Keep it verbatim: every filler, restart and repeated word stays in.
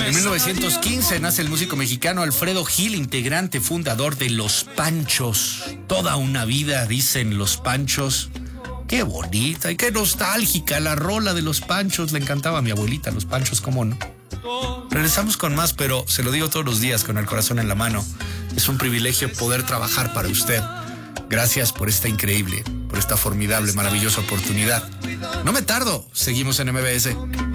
En mil novecientos quince nace el músico mexicano Alfredo Gil, integrante, fundador de Los Panchos. Toda una vida, dicen Los Panchos. Qué bonita y qué nostálgica la rola de Los Panchos. Le encantaba a mi abuelita Los Panchos, ¿cómo no? Regresamos con más, pero se lo digo todos los días con el corazón en la mano. Es un privilegio poder trabajar para usted. Gracias por esta increíble, por esta formidable, maravillosa oportunidad. No me tardo. Seguimos en M B S.